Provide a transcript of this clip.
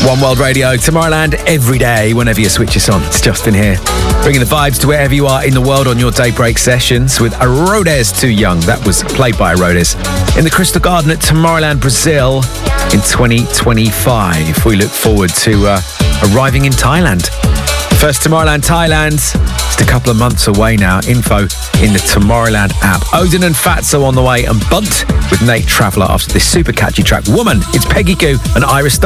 One World Radio, Tomorrowland every day, whenever you switch us on. It's Justin here, bringing the vibes to wherever you are in the world on your daybreak sessions with Arodes Too Young. That was played by Arodes in the Crystal Garden at Tomorrowland, Brazil in 2025. We look forward to arriving in Thailand. First Tomorrowland Thailand, just a couple of months away now. Info in the Tomorrowland app. Odin and Fatso on the way, and Bunt with Nate Traveller after this super catchy track, Woman. It's Peggy Gou and Iris